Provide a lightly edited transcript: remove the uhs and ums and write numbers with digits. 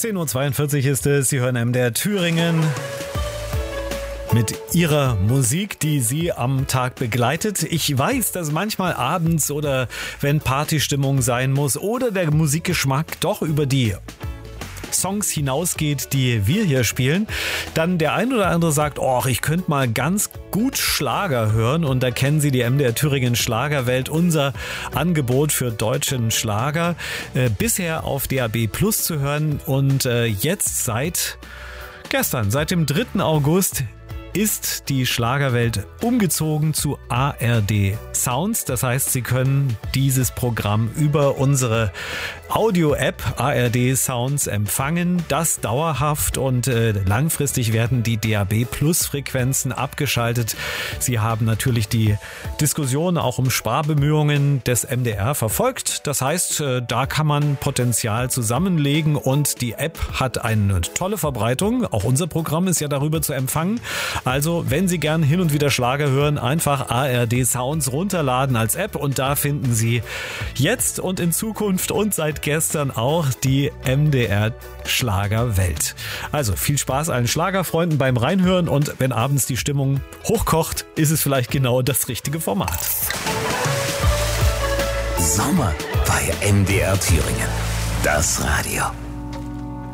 10.42 Uhr ist es. Sie hören MDR Thüringen mit ihrer Musik, die sie am Tag begleitet. Ich weiß, dass manchmal abends oder wenn Partystimmung sein muss oder der Musikgeschmack doch über die Songs hinausgeht, die wir hier spielen, dann der ein oder andere sagt, oh, ich könnte mal ganz gut Schlager hören, und da kennen Sie die MDR Thüringen Schlagerwelt, unser Angebot für deutschen Schlager, bisher auf DAB Plus zu hören, und jetzt seit dem 3. August ist die Schlagerwelt umgezogen zu ARD Sounds. Das heißt, Sie können dieses Programm über unsere Audio-App ARD Sounds empfangen. Das dauerhaft, und langfristig werden die DAB Plus Frequenzen abgeschaltet. Sie haben natürlich die Diskussion auch um Sparbemühungen des MDR verfolgt. Das heißt, da kann man Potenzial zusammenlegen, und die App hat eine tolle Verbreitung. Auch unser Programm ist ja darüber zu empfangen. Also, wenn Sie gern hin und wieder Schlager hören, einfach ARD Sounds runterladen als App, und da finden Sie jetzt und in Zukunft und seit gestern auch die MDR Schlagerwelt. Also viel Spaß allen Schlagerfreunden beim Reinhören, und wenn abends die Stimmung hochkocht, ist es vielleicht genau das richtige Format. Sommer bei MDR Thüringen. Das Radio.